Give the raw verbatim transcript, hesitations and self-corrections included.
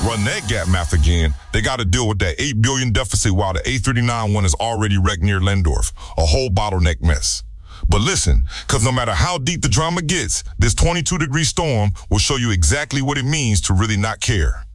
run that gap math again, they got to deal with that eight billion dollars deficit while the A thirty-nine one is already wrecked near Lendorf. A whole bottleneck mess. But listen, because no matter how deep the drama gets, this twenty-two degree storm will show you exactly what it means to really not care.